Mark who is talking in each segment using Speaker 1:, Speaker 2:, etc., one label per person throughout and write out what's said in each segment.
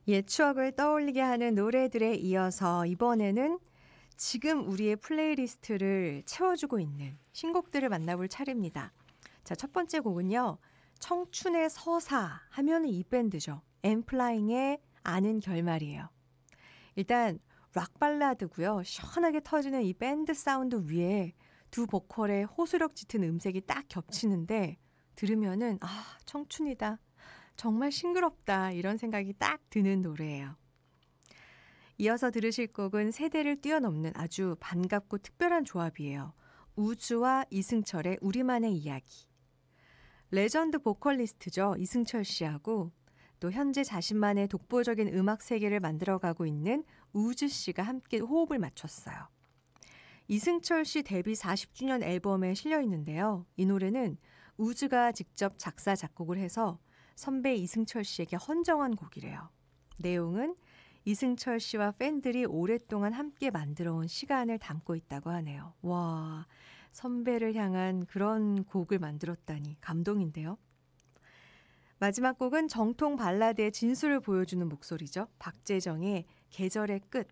Speaker 1: 옛 추억을 떠올리게 하는 노래들에 이어서 이번에는 지금 우리의 플레이리스트를 채워주고 있는 신곡들을 만나볼 차례입니다. 자, 첫 번째 곡은요. 청춘의 서사 하면 이 밴드죠. 엠플라잉의 아는 결말이에요. 일단 락 발라드고요. 시원하게 터지는 이 밴드 사운드 위에 두 보컬의 호소력 짙은 음색이 딱 겹치는데 들으면은 청춘이다. 정말 싱그럽다. 이런 생각이 딱 드는 노래예요. 이어서 들으실 곡은 세대를 뛰어넘는 아주 반갑고 특별한 조합이에요. 우즈와 이승철의 우리만의 이야기. 레전드 보컬리스트죠. 이승철 씨하고 또 현재 자신만의 독보적인 음악 세계를 만들어가고 있는 우즈 씨가 함께 호흡을 맞췄어요. 이승철 씨 데뷔 40주년 앨범에 실려 있는데요. 이 노래는 우즈가 직접 작사 작곡을 해서 선배 이승철 씨에게 헌정한 곡이래요. 내용은 이승철 씨와 팬들이 오랫동안 함께 만들어온 시간을 담고 있다고 하네요. 와, 선배를 향한 그런 곡을 만들었다니 감동인데요. 마지막 곡은 정통 발라드의 진수를 보여주는 목소리죠. 박재정의 계절의 끝.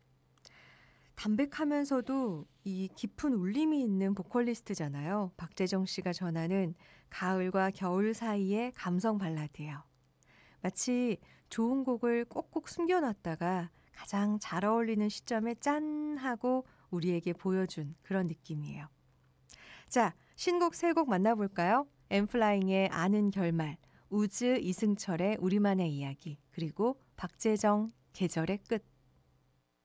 Speaker 1: 담백하면서도 이 깊은 울림이 있는 보컬리스트잖아요. 박재정 씨가 전하는 가을과 겨울 사이의 감성 발라드예요. 마치 좋은 곡을 꼭꼭 숨겨놨다가 가장 잘 어울리는 시점에 짠 하고 우리에게 보여준 그런 느낌이에요. 자, 신곡 세 곡 만나볼까요? 엠플라잉의 아는 결말, 우즈 이승철의 우리만의 이야기, 그리고 박재정 계절의 끝.